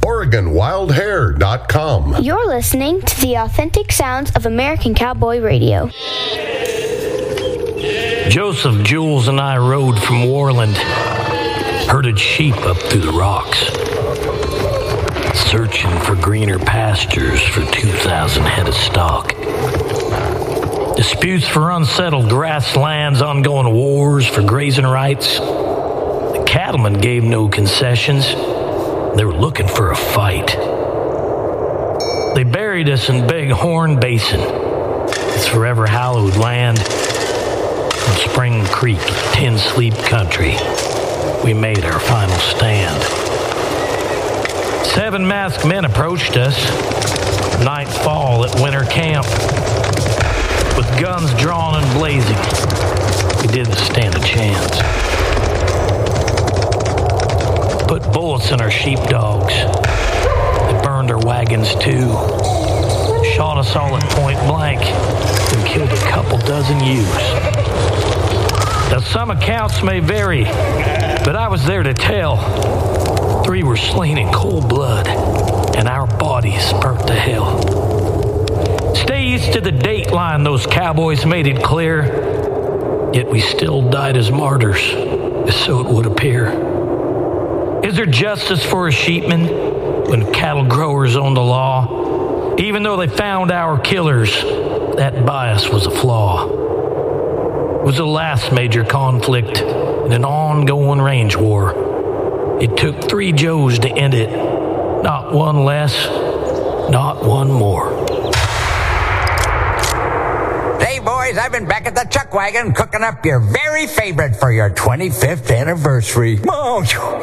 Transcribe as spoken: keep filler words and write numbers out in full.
Oregon Wild Hair dot com. You're listening to the authentic sounds of American Cowboy Radio. Joseph, Jules, and I rode from Worland, herded sheep up through the rocks, searching for greener pastures for two thousand head of stock. Disputes for unsettled grasslands, ongoing wars for grazing rights. The cattlemen gave no concessions. They were looking for a fight. They buried us in Big Horn Basin, its forever hallowed land. From Spring Creek, Tin Sleep Country, we made our final stand. Seven masked men approached us, nightfall at winter camp. With guns drawn and blazing, we didn't stand a chance. Put bullets in our sheepdogs. They burned our wagons too. Shot us all at point blank and killed a couple dozen ewes. Now some accounts may vary, but I was there to tell. Three were slain in cold blood, and our bodies burnt to hell. Stay east of the date line, those cowboys made it clear. Yet we still died as martyrs, so it would appear. Is there justice for a sheepman when cattle growers own the law? Even though they found our killers, that bias was a flaw. It was the last major conflict in an ongoing range war. It took three Joes to end it, not one less, not one more. Hey, boys, I've been back at the chuck wagon cooking up your very favorite for your twenty-fifth anniversary. Oh,